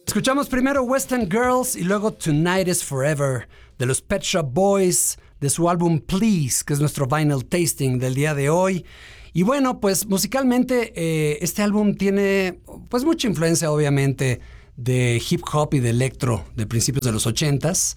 Escuchamos primero Western Girls y luego Tonight is Forever de los Pet Shop Boys, de su álbum Please, que es nuestro vinyl tasting del día de hoy. Y bueno, pues musicalmente este álbum tiene pues mucha influencia obviamente de hip hop y de electro de principios de los 80s.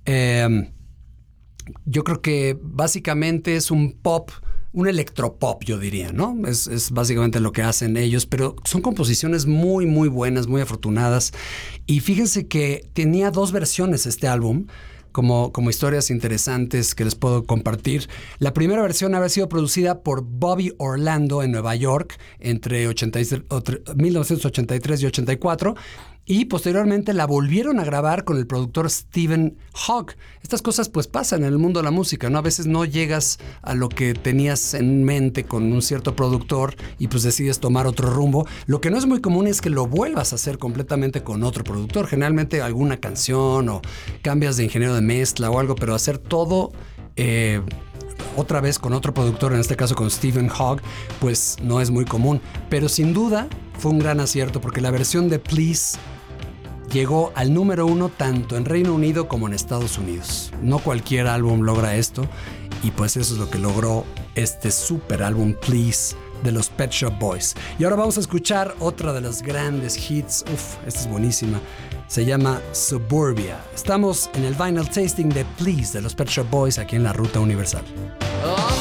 Yo creo que básicamente es un pop, un electropop, yo diría, ¿no? Es básicamente lo que hacen ellos, pero son composiciones muy, muy buenas, muy afortunadas. Y fíjense que tenía 2 versiones este álbum, como historias interesantes que les puedo compartir. La primera versión había sido producida por Bobby Orlando en Nueva York entre 1983 y 84. Y posteriormente la volvieron a grabar con el productor Stephen Hogg. Estas cosas pues pasan en el mundo de la música, ¿no? A veces no llegas a lo que tenías en mente con un cierto productor y pues decides tomar otro rumbo. Lo que no es muy común es que lo vuelvas a hacer completamente con otro productor. Generalmente alguna canción o cambias de ingeniero de mezcla o algo, pero hacer todo otra vez con otro productor, en este caso con Stephen Hogg, pues no es muy común. Pero sin duda fue un gran acierto porque la versión de Please llegó al número 1 tanto en Reino Unido como en Estados Unidos. No cualquier álbum logra esto y pues eso es lo que logró este super álbum Please de los Pet Shop Boys. Y ahora vamos a escuchar otra de las grandes hits. Esta es buenísima. Se llama Suburbia. Estamos en el vinyl tasting de Please de los Pet Shop Boys aquí en la Ruta Universal.